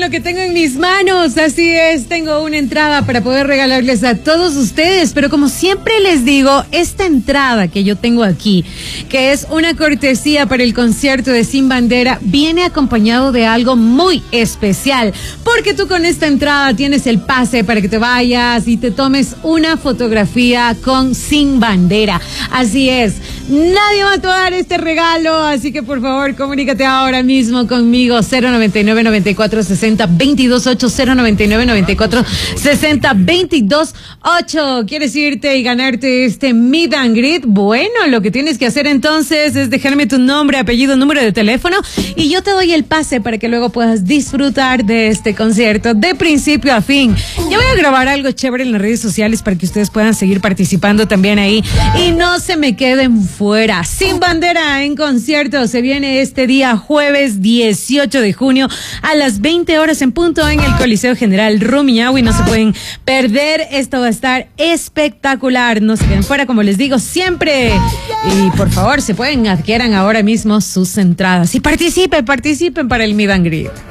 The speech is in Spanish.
lo que tengo en mis manos. Así es, tengo una entrada para poder regalarles a todos ustedes. Pero como siempre les digo, esta entrada que yo tengo aquí, que es una cortesía para el concierto de Sin Bandera, viene acompañado de algo muy especial. Porque tú con esta entrada tienes el pase para que te vayas y te tomes una fotografía con Sin Bandera. Así es, nadie va a tomar este regalo, así que por favor comunícate ahora mismo conmigo. 099-9460-228, 099-9460-228. ¿Quieres irte y ganarte este meet and greet? Bueno, lo que tienes que hacer entonces es dejarme tu nombre, apellido, número de teléfono y yo te doy el pase para que luego puedas disfrutar de este concierto de principio a fin. Yo voy a grabar algo chévere en las redes sociales para que ustedes puedan seguir participando también ahí y no se me queden fuera. Sin Bandera en concierto se viene este día jueves 18 de junio a las 20 horas en punto en el Coliseo General Rumiñahui. No se pueden perder, esto va a estar espectacular. No se queden fuera, como les digo siempre. Y por favor, se pueden adquieran ahora mismo sus entradas y participen para el meet and greet.